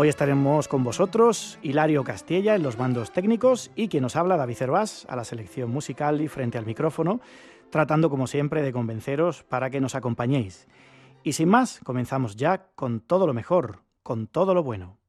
Hoy estaremos con vosotros, Hilario Castella en los mandos técnicos y quien nos habla, David Cervás, a la selección musical y frente al micrófono, tratando como siempre de convenceros para que nos acompañéis. Y sin más, comenzamos ya con todo lo mejor, con todo lo bueno.